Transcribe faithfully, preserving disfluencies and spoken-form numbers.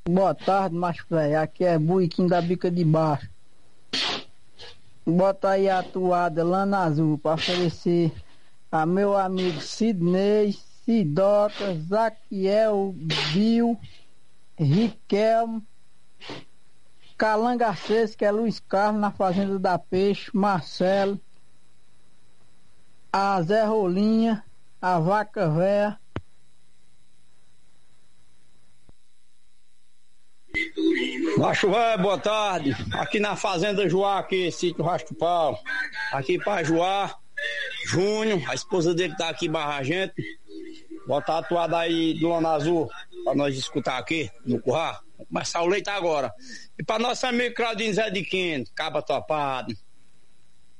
Boa tarde, macho velho. Aqui é Buiquim da Bica de Baixo. Bota aí a toada Lana Azul para oferecer a meu amigo Sidney, Sidota, Zaquiel, Bill, Riquelmo, Calangacês, que é Luiz Carlos na Fazenda da Peixe, Marcelo, a Zé Rolinha, a Vaca Véia. Macho velho, boa tarde. Aqui na Fazenda Joá, aqui, sítio Rastro Pau. Aqui pra Joá, Júnior, a esposa dele tá aqui barra a gente. Botar a toada aí do Lana Azul pra nós escutar aqui no curral. Vamos começar o leite agora. E pra nosso amigo Claudinho Zé de Quinto, Caba Topado.